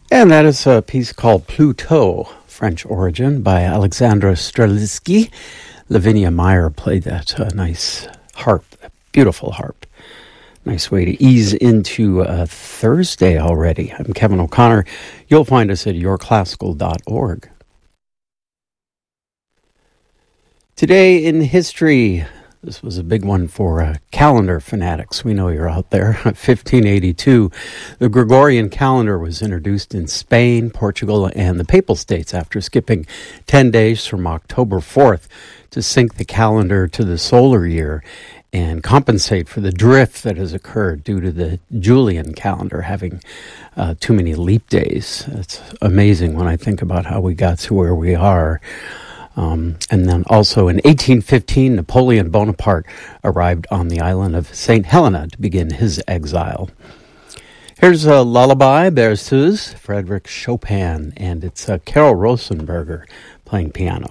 And that is a piece called Pluto, French origin, by Alexandre Strelitzky. Lavinia Meyer played that nice harp, beautiful harp. Nice way to ease into Thursday already. I'm Kevin O'Connor. You'll find us at yourclassical.org. Today in history, this was a big one for calendar fanatics. We know you're out there. 1582, the Gregorian calendar was introduced in Spain, Portugal, and the Papal States after skipping 10 days from October 4th to sync the calendar to the solar year and compensate for the drift that has occurred due to the Julian calendar having too many leap days. It's amazing when I think about how we got to where we are. And then also in 1815, Napoleon Bonaparte arrived on the island of St. Helena to begin his exile. Here's a lullaby, Berceuse, Frédéric Chopin, and it's Carol Rosenberger playing piano.